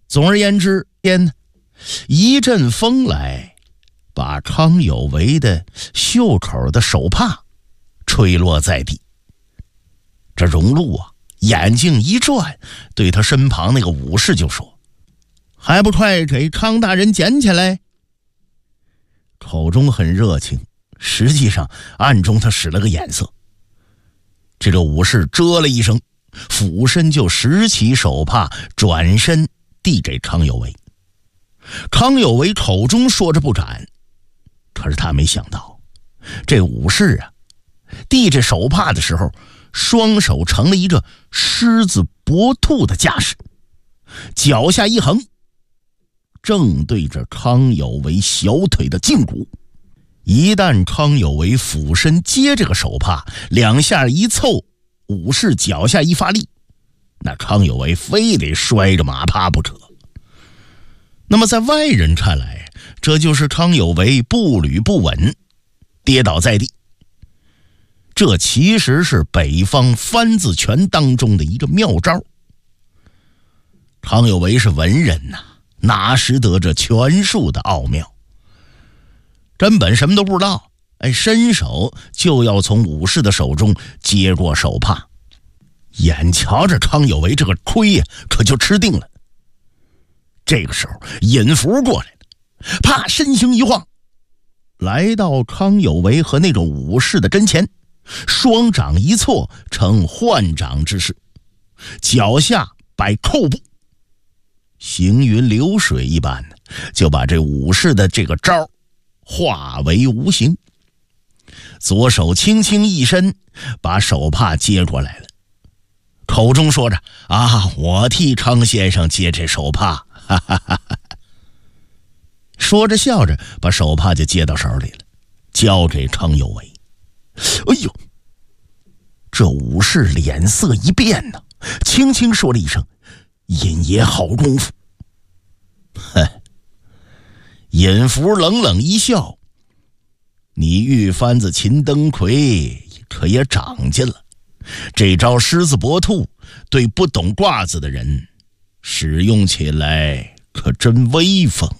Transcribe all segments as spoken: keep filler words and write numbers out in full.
总而言之，天一阵风来，把康有为的袖口的手帕吹落在地。这荣禄啊，眼睛一转，对他身旁那个武士就说：“还不快给康大人捡起来！”口中很热情，实际上暗中他使了个眼色。这个武士啧了一声，俯身就拾起手帕，转身递给康有为。康有为口中说着不斩，可是他没想到，这武士啊，递着手帕的时候，双手成了一个狮子搏兔的架势，脚下一横，正对着康有为小腿的胫骨。一旦康有为俯身接这个手帕，两下一凑，武士脚下一发力，那康有为非得摔着马趴不可。那么在外人看来，这就是康有为步履不稳，跌倒在地。这其实是北方翻字拳当中的一个妙招。康有为是文人呐、啊，哪识得这拳术的奥妙，根本什么都不知道，哎，伸手就要从武士的手中接过手帕。眼瞧着康有为这个亏呀、啊，可就吃定了。这个时候，尹福过来了，啪，身形一晃，来到康有为和那个武士的跟前，双掌一错，成换掌之势，脚下摆扣步，行云流水一般，就把这武士的这个招化为无形。左手轻轻一伸，把手帕接过来了，口中说着：“啊，我替康先生接这手帕。”哈哈哈哈，说着笑着把手帕就接到手里了，交给康有为。哎呦，这武士脸色一变呢，轻轻说了一声：“尹爷好功夫。”哼，尹福冷冷一笑：“你玉番子秦登魁可也长进了，这招狮子搏兔对不懂卦子的人使用起来可真威风。”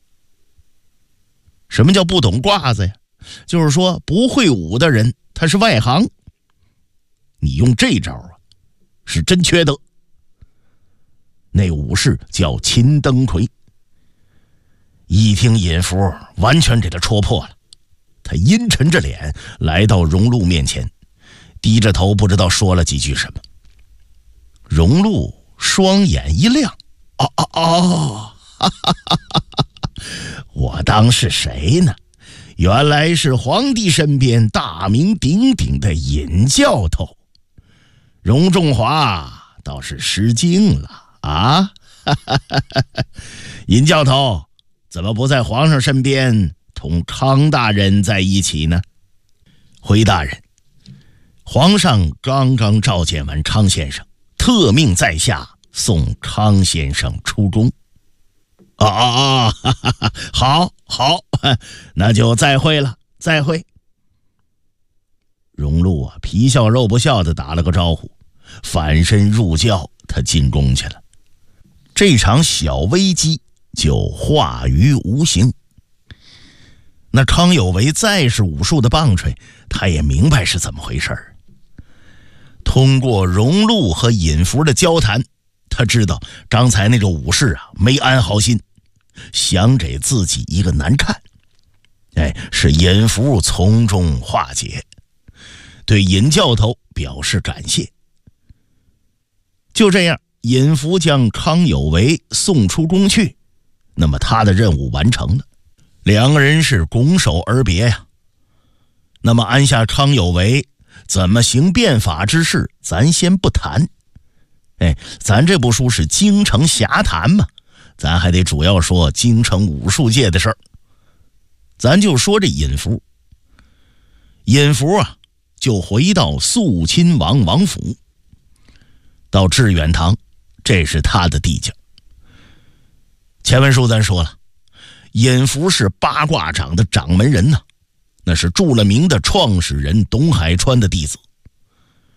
什么叫不懂卦子呀？就是说不会武的人他是外行，你用这招啊是真缺德。那武士叫秦登魁，一听尹福完全给他戳破了，他阴沉着脸来到荣禄面前，低着头不知道说了几句什么。荣禄双眼一亮：“哦哦哦，哈哈哈哈，我当是谁呢？原来是皇帝身边大名鼎鼎的尹教头。荣仲华倒是失敬了啊！哈哈哈哈，尹教头怎么不在皇上身边同康大人在一起呢？”“回大人，皇上刚刚召见完康先生，特命在下送康先生出宫。”“啊啊啊！哈哈哈，好好，那就再会了，再会。”荣禄啊，皮笑肉不笑的打了个招呼，反身入轿，他进宫去了。这场小危机就化于无形。那康有为再是武术的棒槌，他也明白是怎么回事。通过荣禄和尹福的交谈，他知道刚才那个武士啊没安好心，想给自己一个难看。哎，是尹福从中化解，对尹教头表示感谢。就这样，尹福将康有为送出宫去，那么他的任务完成了，两个人是拱手而别呀。那么安下康有为怎么行变法之事，咱先不谈。哎，咱这部书是京城侠谈嘛，咱还得主要说京城武术界的事儿。咱就说这尹福，尹福啊，就回到肃亲王王府，到致远堂，这是他的地界。前文书咱说了，尹福是八卦掌的掌门人呢、啊，那是著了名的创始人董海川的弟子。